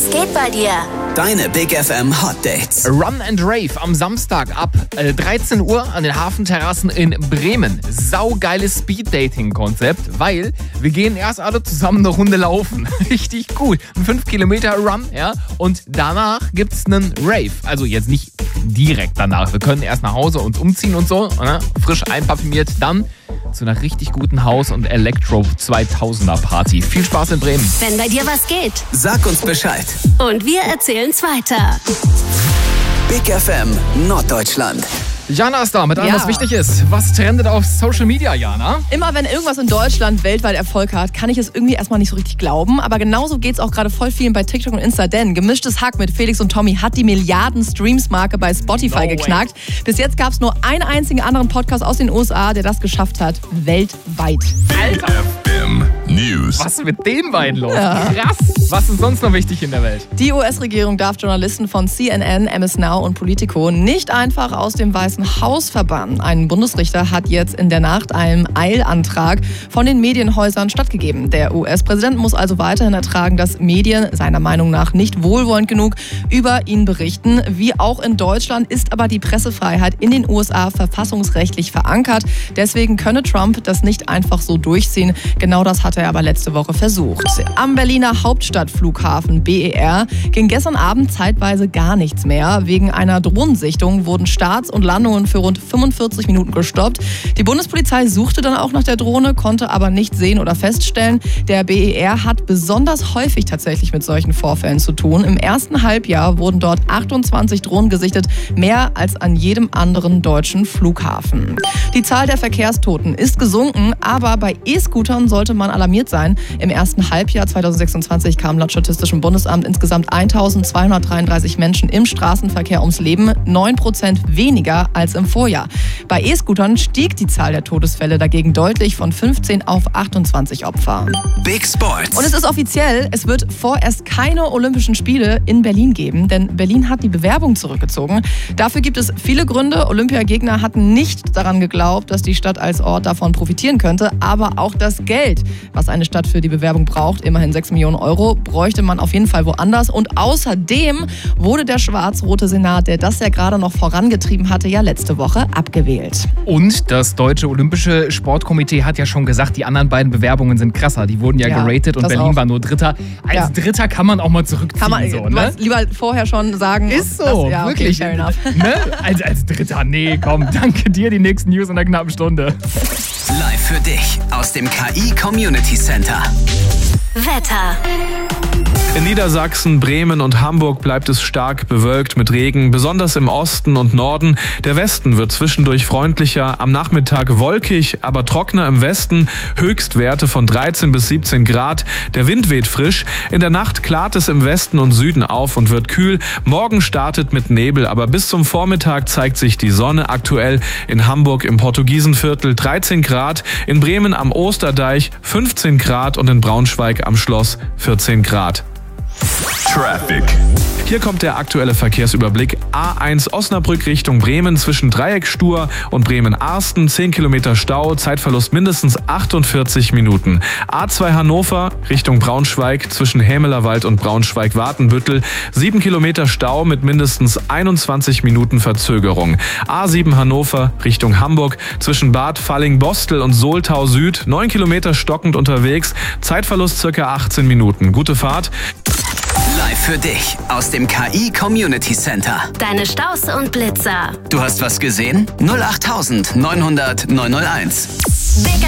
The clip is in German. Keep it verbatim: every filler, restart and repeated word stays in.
Was geht bei dir? Deine Big F M Hot Dates. Run and Rave am Samstag ab äh, dreizehn Uhr an den Hafenterrassen in Bremen. Saugeiles Speed-Dating-Konzept, weil wir gehen erst alle zusammen eine Runde laufen. Richtig cool. Ein fünf Kilometer Run, ja. Und danach gibt's einen Rave. Also jetzt nicht direkt danach. Wir können erst nach Hause uns umziehen und so, ne? Frisch einparfümiert, dann zu einer richtig guten Haus- und Elektro-zweitausender-Party. Viel Spaß in Bremen. Wenn bei dir was geht. Sag uns Bescheid. Und wir erzählen's weiter. Big F M Norddeutschland. Jana ist da mit allem, Ja. was wichtig ist. Was trendet auf Social Media, Jana? Immer wenn irgendwas in Deutschland weltweit Erfolg hat, kann ich es irgendwie erstmal nicht so richtig glauben. Aber genauso geht es auch gerade voll vielen bei TikTok und Insta. Denn Gemischtes Hack mit Felix und Tommy hat die Milliarden-Streams-Marke bei Spotify No way. geknackt. Bis jetzt gab es nur einen einzigen anderen Podcast aus den U S A, der das geschafft hat. Weltweit. Alter, News. was ist mit den beiden los? Krass. Was ist sonst noch wichtig in der Welt? Die U S-Regierung darf Journalisten von C N N, M S Now und Politico nicht einfach aus dem Weißen Haus verbannen. Ein Bundesrichter hat jetzt in der Nacht einem Eilantrag von den Medienhäusern stattgegeben. Der U S-Präsident muss also weiterhin ertragen, dass Medien seiner Meinung nach nicht wohlwollend genug über ihn berichten. Wie auch in Deutschland ist aber die Pressefreiheit in den U S A verfassungsrechtlich verankert. Deswegen könne Trump das nicht einfach so durchziehen. Genau das hat er aber letzte Woche versucht. Am Berliner Hauptstadtflughafen B E R ging gestern Abend zeitweise gar nichts mehr. Wegen einer Drohnensichtung wurden Starts und Landungen für rund fünfundvierzig Minuten gestoppt. Die Bundespolizei suchte dann auch nach der Drohne, konnte aber nicht sehen oder feststellen. Der B E R hat besonders häufig tatsächlich mit solchen Vorfällen zu tun. Im ersten Halbjahr wurden dort achtundzwanzig Drohnen gesichtet, mehr als an jedem anderen deutschen Flughafen. Die Zahl der Verkehrstoten ist gesunken, aber bei E-Scootern sollte man alarmiert sein. Im ersten Halbjahr zweitausendsechsundzwanzig kamen laut Statistischem Bundesamt insgesamt eintausendzweihundertdreiunddreißig Menschen im Straßenverkehr ums Leben, neun Prozent weniger als im Vorjahr. Bei E-Scootern stieg die Zahl der Todesfälle dagegen deutlich von fünfzehn auf achtundzwanzig Opfer. Big Sports. Und es ist offiziell, es wird vorerst keine Olympischen Spiele in Berlin geben, denn Berlin hat die Bewerbung zurückgezogen. Dafür gibt es viele Gründe. Olympiagegner hatten nicht daran geglaubt, dass die Stadt als Ort davon profitieren könnte, aber auch das Geld, was eine Stadt für die Bewerbung braucht, immerhin sechs Millionen Euro, bräuchte man auf jeden Fall woanders. Und außerdem wurde der schwarz-rote Senat, der das ja gerade noch vorangetrieben hatte, ja letzte Woche abgewählt. Und das Deutsche Olympische Sportkomitee hat ja schon gesagt, die anderen beiden Bewerbungen sind krasser. Die wurden ja, Ja, geratet und das Berlin auch. war nur Dritter. Als Ja. Dritter kann man auch mal zurückziehen. Kann man so, du ne? meinst, lieber vorher schon sagen. Ist so, das, ja, okay, wirklich. fair enough. Ne? Als, als Dritter, nee, komm, danke dir, die nächsten News in einer knappen Stunde. Live für dich aus dem K I Community Center. Wetter. In Niedersachsen, Bremen und Hamburg bleibt es stark bewölkt mit Regen, besonders im Osten und Norden. Der Westen wird zwischendurch freundlicher, am Nachmittag wolkig, aber trockener im Westen. Höchstwerte von dreizehn bis siebzehn Grad. Der Wind weht frisch. In der Nacht klart es im Westen und Süden auf und wird kühl. Morgen startet mit Nebel, aber bis zum Vormittag zeigt sich die Sonne. Aktuell in Hamburg im Portugiesenviertel dreizehn Grad, in Bremen am Osterdeich fünfzehn Grad und in Braunschweig am Schloss vierzehn Grad. Traffic. Hier kommt der aktuelle Verkehrsüberblick. A eins Osnabrück Richtung Bremen zwischen Dreieckstur und Bremen-Arsten. zehn Kilometer Stau, Zeitverlust mindestens achtundvierzig Minuten. A zwei Hannover Richtung Braunschweig zwischen Hämelerwald und Braunschweig-Watenbüttel. sieben Kilometer Stau mit mindestens einundzwanzig Minuten Verzögerung. A sieben Hannover Richtung Hamburg zwischen Bad Falling-Bostel und Soltau Süd. neun Kilometer stockend unterwegs. Zeitverlust circa achtzehn Minuten. Gute Fahrt. Live für dich aus dem K I Community Center. Deine Staus und Blitzer. Du hast was gesehen? null acht neunhundert neunhunderteins. Big